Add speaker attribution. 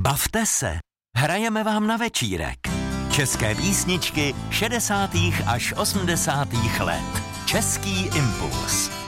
Speaker 1: Bavte se. Hrajeme vám na večírek. České písničky 60. až 80. let. Český impuls.